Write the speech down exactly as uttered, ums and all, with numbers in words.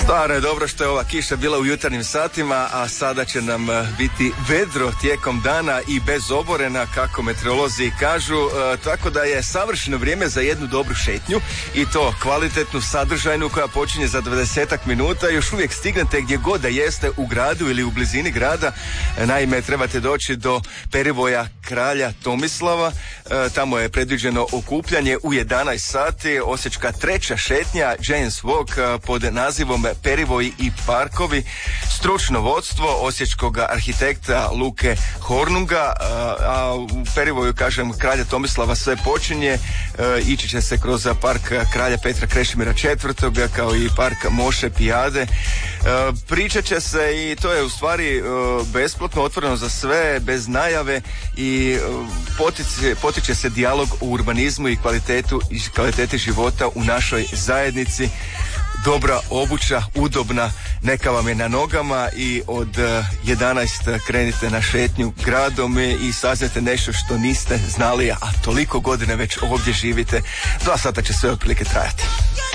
Stvarno je dobro što je ova kiša bila u jutarnjim satima, a sada će nam biti vedro tijekom dana i bezoborena, kako meteorolozi kažu, e, tako da je savršeno vrijeme za jednu dobru šetnju i to kvalitetnu, sadržajnu, koja počinje za dvadesetak minuta. Još uvijek stignete gdje god da jeste u gradu ili u blizini grada. Naime, trebate doći do perivoja Kralja Tomislava. E, tamo je predviđeno okupljanje u jedanaest sati, osječka treća šetnja James Walk pod nazivom Perivoji i parkovi. Stručno vodstvo osječkog arhitekta Luke Hornunga, a u Perivoju, kažem, Kralja Tomislava sve počinje. Ići će se kroz park Kralja Petra Krešimira četvrtog, kao i park Moše Pijade. Pričat će se, i to je u stvari besplatno, otvoreno za sve, bez najave, i potiče, potiče se dijalog o urbanizmu i kvalitetu i kvaliteti života u našoj zajednici. Dobra obuća, udobna, neka vam je na nogama i od jedanaest krenite na šetnju gradom i saznate nešto što niste znali, a toliko godine već ovdje živite. Dva sata će sve otprilike trajati.